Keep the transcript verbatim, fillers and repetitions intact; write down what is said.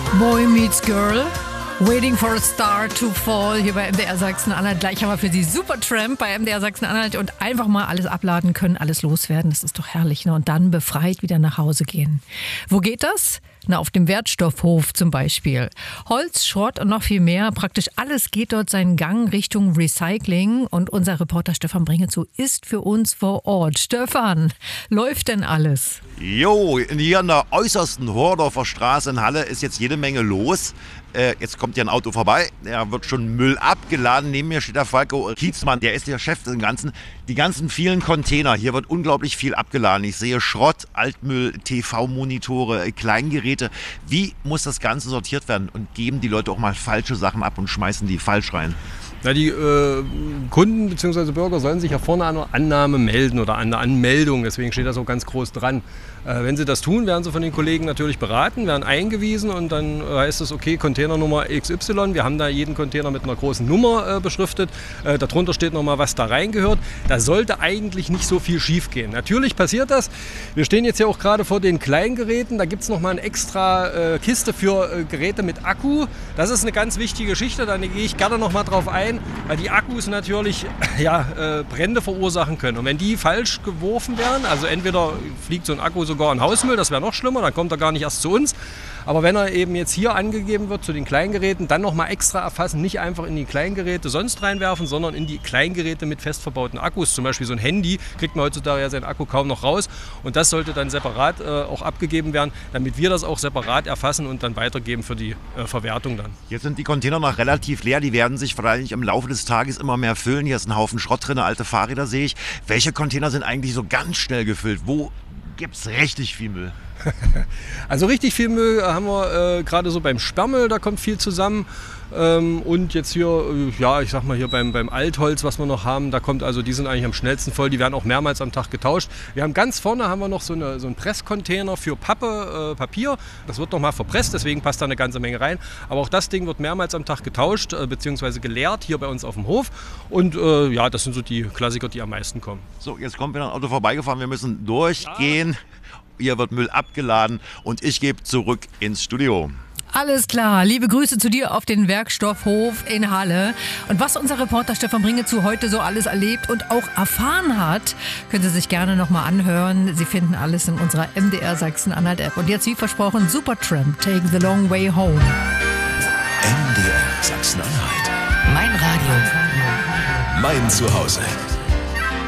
Boy Meets Girl. Waiting for a Star to Fall hier bei M D R Sachsen-Anhalt. Gleich haben wir für Sie Supertramp bei M D R Sachsen-Anhalt und einfach mal alles abladen können, alles loswerden. Das ist doch herrlich, ne? Und dann befreit wieder nach Hause gehen. Wo geht das? Na, auf dem Wertstoffhof zum Beispiel. Holz, Schrott und noch viel mehr. Praktisch alles geht dort seinen Gang Richtung Recycling. Und unser Reporter Stefan Bringezow ist für uns vor Ort. Stefan, läuft denn alles? Jo, hier an der äußersten Hordorfer Straße in Halle ist jetzt jede Menge los. Äh, jetzt kommt hier ein Auto vorbei, da wird schon Müll abgeladen. Neben mir steht der Falco Kiezmann, der ist der Chef des Ganzen. Die ganzen vielen Container, hier wird unglaublich viel abgeladen. Ich sehe Schrott, Altmüll, T V-Monitore, Kleingeräte. Wie muss das Ganze sortiert werden? Und geben die Leute auch mal falsche Sachen ab und schmeißen die falsch rein? Na, die äh, Kunden bzw. Bürger sollen sich ja vorne an der Annahme melden oder an der Anmeldung, deswegen steht das auch ganz groß dran. Äh, wenn sie das tun, werden sie von den Kollegen natürlich beraten, werden eingewiesen und dann heißt es, okay, Containernummer X Y, wir haben da jeden Container mit einer großen Nummer äh, beschriftet, äh, darunter steht nochmal, was da reingehört. Da sollte eigentlich nicht so viel schief gehen. Natürlich passiert das, wir stehen jetzt ja auch gerade vor den Kleingeräten, da gibt es nochmal eine extra äh, Kiste für äh, Geräte mit Akku. Das ist eine ganz wichtige Geschichte, da gehe ich gerne nochmal drauf ein. Weil die Akkus natürlich ja, äh, Brände verursachen können. Und wenn die falsch geworfen werden, also entweder fliegt so ein Akku sogar in Hausmüll, das wäre noch schlimmer, dann kommt er gar nicht erst zu uns. Aber wenn er eben jetzt hier angegeben wird zu den Kleingeräten, dann nochmal extra erfassen, nicht einfach in die Kleingeräte sonst reinwerfen, sondern in die Kleingeräte mit fest verbauten Akkus. Zum Beispiel so ein Handy kriegt man heutzutage ja seinen Akku kaum noch raus. Und das sollte dann separat äh, auch abgegeben werden, damit wir das auch separat erfassen und dann weitergeben für die äh, Verwertung dann. Jetzt sind die Container noch relativ leer, die werden sich wahrscheinlich im Laufe des Tages immer mehr füllen. Hier ist ein Haufen Schrott drin, alte Fahrräder sehe ich. Welche Container sind eigentlich so ganz schnell gefüllt? Wo gibt es richtig viel Müll? Also richtig viel Müll haben wir äh, gerade so beim Sperrmüll, da kommt viel zusammen. Ähm, und jetzt hier, äh, ja, ich sag mal hier beim, beim Altholz, was wir noch haben, da kommt also, die sind eigentlich am schnellsten voll, die werden auch mehrmals am Tag getauscht. Wir haben ganz vorne haben wir noch so, eine, so einen Presscontainer für Pappe, äh, Papier. Das wird nochmal verpresst, deswegen passt da eine ganze Menge rein. Aber auch das Ding wird mehrmals am Tag getauscht, äh, beziehungsweise geleert hier bei uns auf dem Hof. Und äh, ja, das sind so die Klassiker, die am meisten kommen. So, jetzt kommt wieder ein Auto vorbeigefahren, wir müssen durchgehen. Ja. Hier wird Müll abgeladen und ich gebe zurück ins Studio. Alles klar, liebe Grüße zu dir auf den Werkstoffhof in Halle. Und was unser Reporter Stefan Bringezow heute so alles erlebt und auch erfahren hat, können Sie sich gerne nochmal anhören. Sie finden alles in unserer M D R Sachsen-Anhalt-App. Und jetzt, wie versprochen, Supertramp, Take the Long Way Home. M D R Sachsen-Anhalt. Mein Radio. Mein Zuhause.